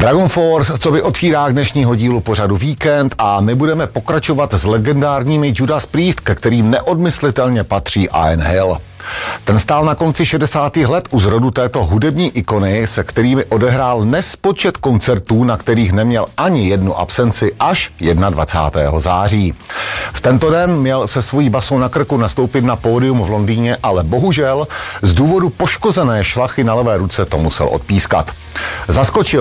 Dragon Force, co by otvírá dnešního dílu pořadu Víkend, a my budeme pokračovat s legendárními Judas Priest, ke kterým neodmyslitelně patří Ian Hill. Ten stál na konci 60. let u zrodu této hudební ikony, se kterými odehrál nespočet koncertů, na kterých neměl ani jednu absenci až 21. září. V tento den měl se svojí basou na krku nastoupit na pódium v Londýně, ale bohužel z důvodu poškozené šlachy na levé ruce to musel odpískat. Zaskočil